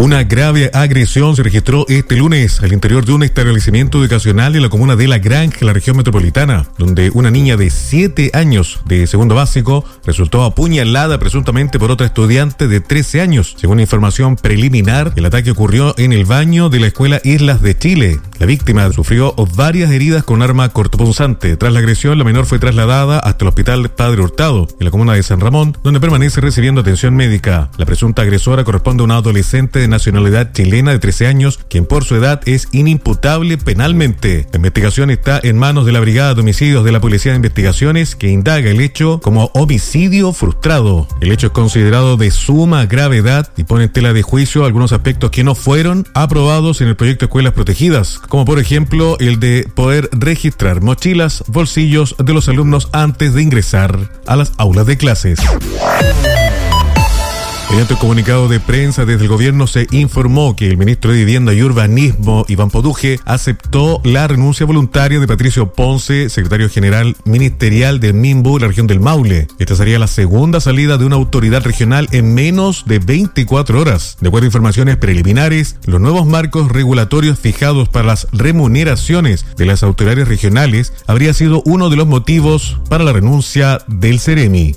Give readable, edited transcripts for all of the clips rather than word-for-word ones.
Una grave agresión se registró este lunes al interior de un establecimiento educacional de la comuna de La Granja, en la región metropolitana, donde una niña de 7 años de segundo básico resultó apuñalada presuntamente por otra estudiante de 13 años. Según información preliminar, el ataque ocurrió en el baño de la escuela Islas de Chile. La víctima sufrió varias heridas con arma cortopunzante. Tras la agresión, la menor fue trasladada hasta el hospital Padre Hurtado, en la comuna de San Ramón, donde permanece recibiendo atención médica. La presunta agresora corresponde a una adolescente de nacionalidad chilena de 13 años, quien por su edad es inimputable penalmente. La investigación está en manos de la Brigada de Homicidios de la Policía de Investigaciones, que indaga el hecho como homicidio frustrado. El hecho es considerado de suma gravedad y pone en tela de juicio algunos aspectos que no fueron aprobados en el proyecto de Escuelas Protegidas, como por ejemplo el de poder registrar mochilas, bolsillos de los alumnos antes de ingresar a las aulas de clases. Mediante un comunicado de prensa desde el gobierno se informó que el ministro de Vivienda y Urbanismo, Iván Poduje, aceptó la renuncia voluntaria de Patricio Ponce, secretario general ministerial de Minbu, la región del Maule. Esta sería la segunda salida de una autoridad regional en menos de 24 horas. De acuerdo a informaciones preliminares, los nuevos marcos regulatorios fijados para las remuneraciones de las autoridades regionales habría sido uno de los motivos para la renuncia del Ceremi.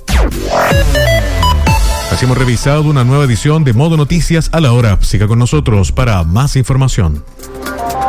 Así hemos revisado una nueva edición de Modo Noticias a la hora. Siga con nosotros para más información.